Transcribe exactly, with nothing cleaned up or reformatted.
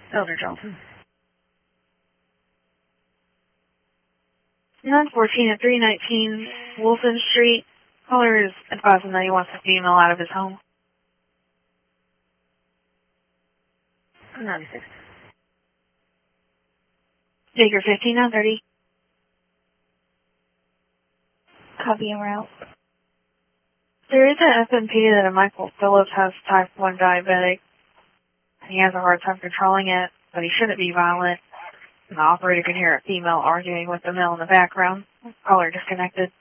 Elder Johnson. nine fourteen at three nineteen Wolfen Street. Caller is advising that he wants a female out of his home. ninety-six. Baker fifteen nine thirty. Copy en route. There is an F M P that a Michael Phillips has type one diabetic. He has a hard time controlling it, but he shouldn't be violent. And the operator can hear a female arguing with the male in the background. Caller disconnected.